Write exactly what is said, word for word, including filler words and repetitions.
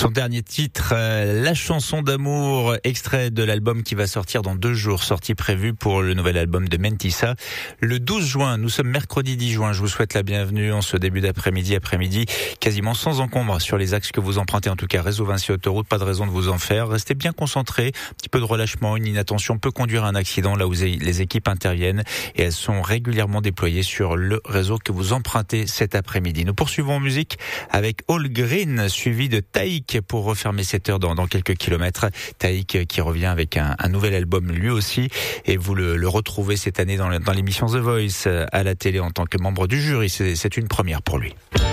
Son dernier titre, euh, La chanson d'amour, extrait de l'album qui va sortir dans deux jours, sortie prévue pour le nouvel album de Mentissa. Le douze juin, nous sommes mercredi dix juin, je vous souhaite la bienvenue en ce début d'après-midi, après-midi, quasiment sans encombre sur les axes que vous empruntez, en tout cas réseau Vinci Autoroute, pas de raison de vous en faire. Restez bien concentrés, un petit peu de relâchement, une inattention peut conduire à un accident là où les équipes interviennent et elles sont régulièrement déployées sur le réseau que vous empruntez cet après-midi. Nous poursuivons en musique avec All Green, suivi de Taïk pour refermer cette heure dans, dans quelques kilomètres. Taïk qui revient avec un, un nouvel album lui aussi et vous le, le retrouvez cette année dans, dans l'émission The Voice à la télé en tant que membre du jury. C'est, c'est une première pour lui.